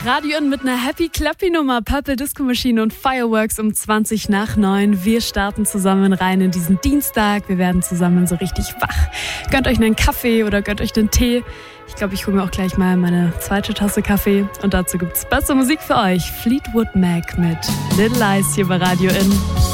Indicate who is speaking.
Speaker 1: Radio In mit einer Happy Clappy Nummer, Purple Disco Machine und Fireworks um 8:20. Wir starten zusammen rein in diesen Dienstag. Wir werden zusammen so richtig wach. Gönnt euch einen Kaffee oder gönnt euch einen Tee. Ich glaube, ich hole mir auch gleich mal meine zweite Tasse Kaffee. Und dazu gibt's beste Musik für euch. Fleetwood Mac mit Little Lies hier bei Radio In.